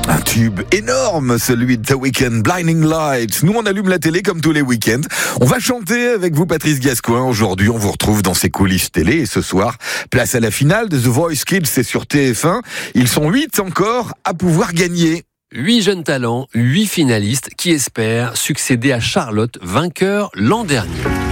Un tube énorme, celui de The Weeknd, Blinding Lights. Nous, on allume la télé comme tous les week-ends. On va chanter avec vous, Patrice Gascoin. Aujourd'hui, on vous retrouve dans ces coulisses télé. Et ce soir, place à la finale de The Voice Kids, c'est sur TF1. Ils sont 8 encore à pouvoir gagner. 8 jeunes talents, 8 finalistes qui espèrent succéder à Charlotte, vainqueur l'an dernier.